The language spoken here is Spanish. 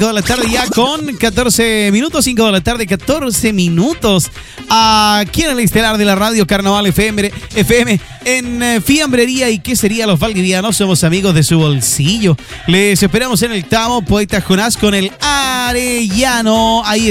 de la tarde ya con 14 minutos, 5 de la tarde, 14 minutos. Aquí en el estelar de la radio Carnaval FM en Fiambrería y Quesería Los Valdivianos. Somos amigos de su bolsillo. Les esperamos en el Tamo, Poeta Jonás con el Arellano. Ahí